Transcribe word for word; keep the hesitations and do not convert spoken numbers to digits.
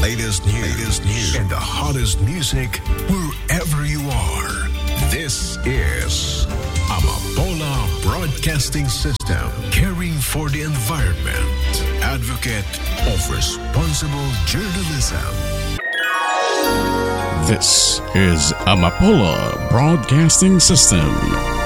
latest news, latest news and the hottest music wherever you are. This is Amapola Broadcasting System, caring for the environment, advocate of responsible journalism. This is Amapola Broadcasting System,